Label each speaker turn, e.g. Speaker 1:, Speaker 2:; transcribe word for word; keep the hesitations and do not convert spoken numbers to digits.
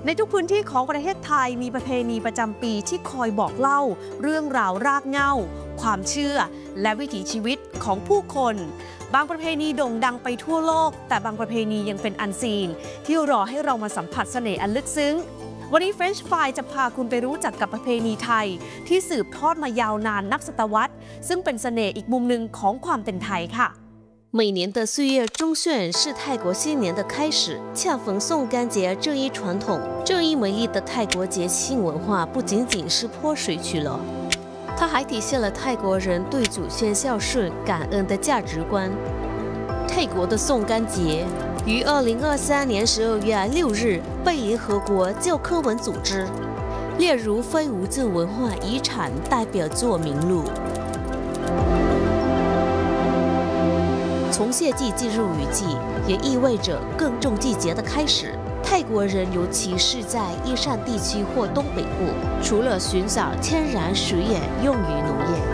Speaker 1: ในทุกพื้นที่ของประเทศไทยมีประเพณีประจำปีที่คอยบอกเล่าเรื่องราวรากเหง้าความเชื่อและวิถีชีวิตของผู้คนบางประเพณีโด่งดังไปทั่วโลกแต่บางประเพณียังเป็นอันซีนที่รอให้เรามาสัมผัสเสน่ห์อันลึกซึ้งวันนี้ French Fry จะพาคุณไปรู้จักกับประเพณีไทยที่สืบทอดมายาวนานนับศตวรรษซึ่งเป็นเสน่ห์อีกมุมหนึ่งของความเป็นไทยค่ะ
Speaker 2: 每年的四月中旬是泰国新年的开始，恰逢宋干节这一传统。这一美丽的泰国节庆文化不仅仅是泼水曲了，它还体现了泰国人对祖先孝顺、感恩的价值观。泰国的宋干节于二零二三年十二月六日被联合国教科文组织列入非物质文化遗产代表作名录。从谢季进入雨季，也意味着耕种季节的开始。泰国人，尤其是在伊善地区或东北部，除了寻找天然水源用于农业，